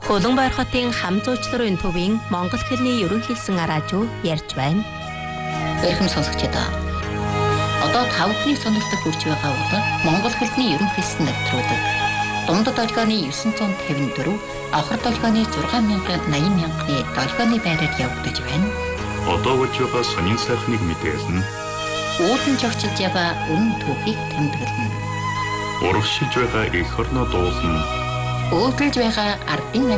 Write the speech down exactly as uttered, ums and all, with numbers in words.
Улаанбаяр хотын хам зуучларын төвийн Монгол хэлний ерөнхийлсэн араажуу ярьж байна. Эрхэм сонсогчдоо. Одоо тавхны сонирхолтой хүрч байгаа бол Монгол хэлний ерөнхийлсэн нэвтрүүлэг. Дундад долгионы дев'ять п'ятьдесят четыре, авхар долгионы шесть thousand eighty мянганы долгионы байраар явагдаж байна. Одоо болж байгаа сонин сайхныг мэдээлнэ. Уулын жогчилж байгаа үнэн түүхийг тэмдэглэнэ. Урагшилж байгаа эх орноо дуулна. Өөдөлж байгаа ардын